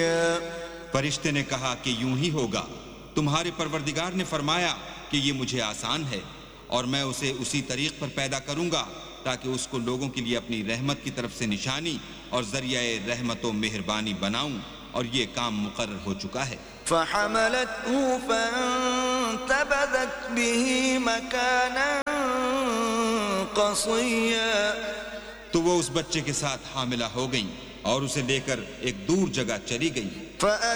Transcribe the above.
قصيا फरिश्ते ने कहा कि यूं ही होगा। तुम्हारे परवरदिगार ने फरमाया कि ये मुझे आसान है और मैं उसे उसी तरीक पर पैदा करूंगा ताकि उसको लोगों के लिए अपनी रहमत की तरफ से निशानी और जरिया रहमत व मेहरबानी बनाऊं, और ये काम मुकर्रर हो चुका है। فحملته فانتبذت به مكانا قصيا तो वो उस बच्चे के साथ हामिला हो गईं और उसे लेकर एक दूर जगह चली गईं।